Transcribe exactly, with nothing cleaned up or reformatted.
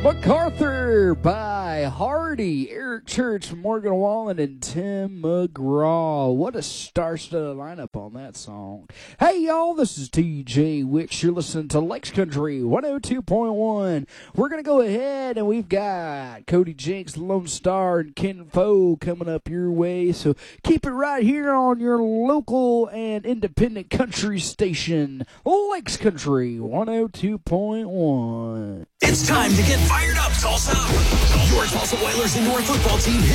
MacArthur by Hardy, Eric Church, Morgan Wallen, and Tim McGraw. What a star-studded lineup on that song. Hey, y'all, this is T J Wicks. You're listening to Lakes Country one oh two point one. We're going to go ahead, and we've got Cody Jinks, Lone Star, and Ken Foe coming up your way. So keep it right here on your local and independent country station, Lakes Country one oh two point one. It's time to get fired up, Tulsa. Your Tulsa Oilers indoor football team